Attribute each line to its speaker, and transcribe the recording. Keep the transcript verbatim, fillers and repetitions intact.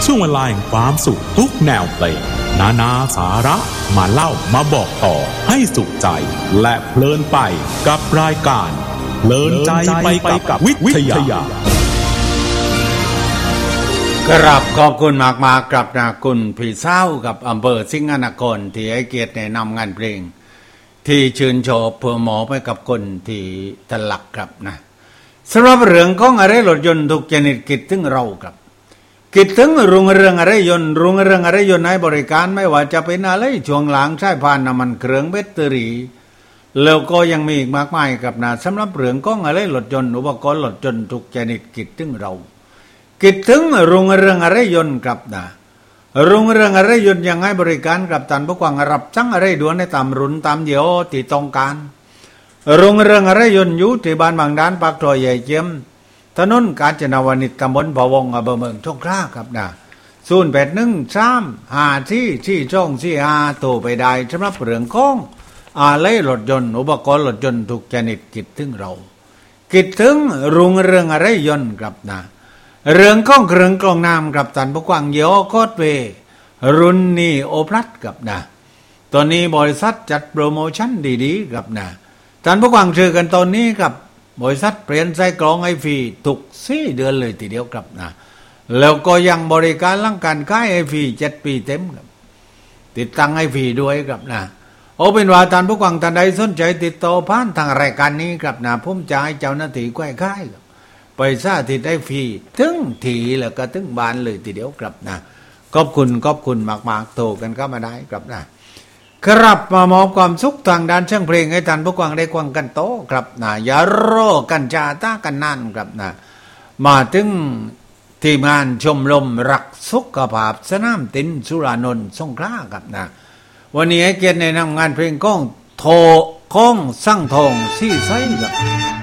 Speaker 1: ช่วงเวลาแห่งความสุขทุกแนวเพลงนานาสาระมาเล่ามาบอกต่อให้สุขใจและเพลินไปกับรายการเพลินใจไปกับวิทยาก
Speaker 2: ราบขอบคุณมากมากกราบนาคุณพี่เศร้ากับอำเภอสิงห์นครที่ให้เกียรติแนะนำงานเพลงที่ชื่นชอบเพื่อหมอไปกับคนที่ถลักครับนะสำหรับเรื่องของอะไรรถยนต์ทุกชนิดคิดถึงเราครับคิดถึงรุ่งเรืองอะไรยนต์รุ่งเรืองอะไรยนต์ให้บริการไม่ว่าจะเป็นอะไรช่วงหลังใช้ผ่านน้ำมันเครื่องแบตเตอรี่แล้วก็ยังมีอีกมากมายครับนะสำหรับเรื่องของอะไรรถยนต์อุปกรณ์รถยนต์ทุกชนิดคิดถึงเราคิดถึงรุ่งเรืองอะไรยนต์ครับนะรุ่งเรืองอะไรยนต์ยังให้บริการกับท่านผู้ฟังรับสั่งอะไรด่วนในตามรุ่นตามยี่ห้อที่ต้องการรุ่งเรืองอะไรยนต์อยู่ที่บ้านบางด้านปากซอยใหญ่เจียมถนนกาญจนาวนิชตำบลพะวงอำเภอเมืองสงขลาครับนะศูนย์แปดหนึ่งสามห้าที่ที่ช่องที่ห้าโทรไปได้สำหรับเรื่องของอะไรรถยนต์อุปกรณ์รถยนต์ทุกชนิดคิดถึงเราคิดถึงรุ่งเรืองอะไรยนต์ครับนะเรื่องของเครื่องกรองน้ำกับท่านผู้ฟังยี่ห้อโคตรเวรุ่นนี้โอพลัสกับนะตอนนี้บริษัทจัดโปรโมชั่นดีๆกับนะท่านผู้ฟังซื้อกันตอนนี้กับบริษัทเปลี่ยนไส้กรองไอฟรีทุกสี่เดือนเลยทีเดียวครับนะแล้วก็ยังบริการหลังการขายไอฟรีเจ็ดปีเต็มครับติดตั้งไอฟรีด้วยครับนะโอเป็นว่าท่านผู้ฟังท่านใดสนใจติดต่อผ่านทางรายการนี้ครับนะผมจะให้เจ้าหน้าที่ก้อยค่ายไปสาธิตได้ฟรีถึงถีแล้วก็ถึงบ้านเลยทีเดียวครับนะขอบคุณขอบคุณมากๆโทรกันเข้ามาได้ครับนะครับมามอบความสุขทางด้านเชิงเพลงให้ท่านผู้ฟังได้ฟังกันโตครับนะอย่ารอกันจาตากันนั่นครับนะมาถึงทีมงานชมรมรักสุขภาพสนามตินสุรานนท์สงขลาครับนะวันนี้ให้เกียรติในนำงานเพลงก้องโทก้องสั่งทองซี่ไซครับ